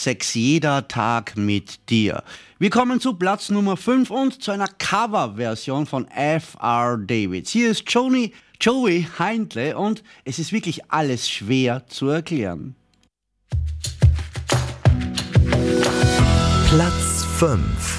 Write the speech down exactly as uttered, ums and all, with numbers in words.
sechs jeder Tag mit dir. Wir kommen zu Platz Nummer fünf und zu einer Coverversion von F R Davids. Hier ist Johnny, Joey Heindle und es ist wirklich alles schwer zu erklären. Platz fünf.